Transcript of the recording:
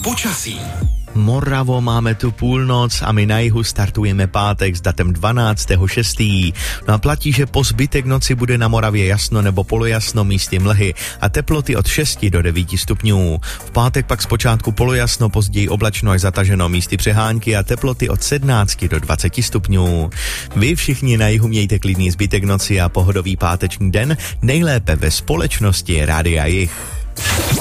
Počasí. Moravo, máme tu půlnoc a my na jihu startujeme pátek s datem 12.6. No a platí, že po zbytek noci bude na Moravě jasno nebo polojasno, místy mlhy a teploty od 6 do 9 stupňů. V pátek pak zpočátku polojasno, později oblačno až zataženo, místy přehánky a teploty od 17 do 20 stupňů. Vy všichni na jihu mějte klidný zbytek noci a pohodový páteční den, nejlépe ve společnosti Rádia Jih.